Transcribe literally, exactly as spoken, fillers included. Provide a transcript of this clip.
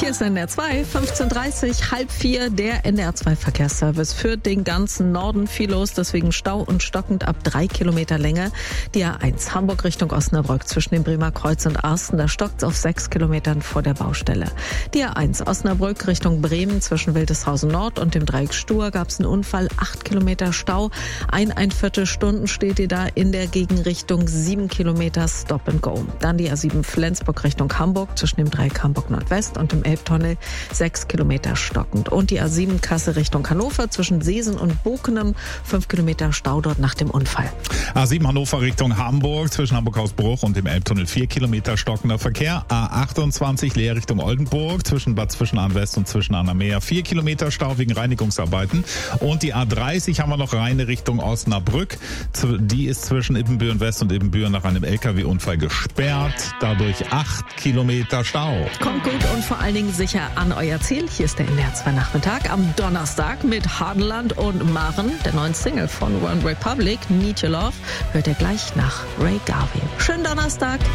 Hier ist N D R zwei, fünfzehn Uhr dreißig, halb vier, der N D R zwei Verkehrsservice. Für den ganzen Norden viel los, deswegen Stau und stockend ab drei Kilometer Länge. Die A eins Hamburg Richtung Osnabrück zwischen dem Bremer Kreuz und Arsten, da stockt's auf sechs Kilometern vor der Baustelle. Die A eins Osnabrück Richtung Bremen zwischen Wildeshausen Nord und dem Dreieck Stur gab's einen Unfall, acht Kilometer Stau. Ein, ein Viertelstunden steht ihr da in der Gegenrichtung, sieben Kilometer Stop and Go. Dann die A sieben Flensburg Richtung Hamburg zwischen dem Dreieck Hamburg Nordwest und dem Elbtunnel, sechs Kilometer stockend. Und die A sieben Kassel Richtung Hannover zwischen Seesen und Bokenem, fünf Kilometer Stau dort nach dem Unfall. A sieben Hannover Richtung Hamburg zwischen Hamburg-Hausbruch und dem Elbtunnel, vier Kilometer stockender Verkehr. A achtundzwanzig Leer Richtung Oldenburg zwischen Bad Zwischenahn West und Zwischenahn am Meer, vier Kilometer Stau wegen Reinigungsarbeiten. Und die A dreißig haben wir noch rein Richtung Osnabrück. Die ist zwischen Ibbenbüren West und Ibbenbüren nach einem L K W-Unfall gesperrt. Dadurch acht Kilometer Stau. Kommt gut und vor allen Dingen sicher an euer Ziel. Hier ist der N D R zwei Nachmittag am Donnerstag mit Hardenland und Maren, der neuen Single von One Republic, Need Your Love, hört ihr gleich nach Ray Garvey. Schönen Donnerstag.